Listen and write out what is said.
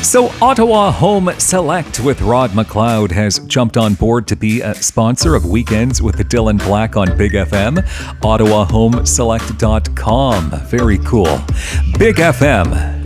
So, Ottawa Home Select with Rod McLeod has jumped on board to be a sponsor of Weekends with Dylan Black on Big FM. OttawaHomeselect.com. Very cool. Big FM.